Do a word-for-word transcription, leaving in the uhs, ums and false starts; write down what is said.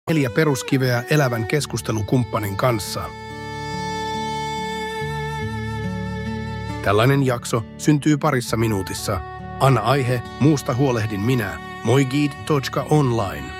Neljä peruskiveä elävän keskustelukumppanin kanssa. Tällainen jakso syntyy parissa minuutissa. Anna aihe, muusta huolehdin minä. moi guide piste online.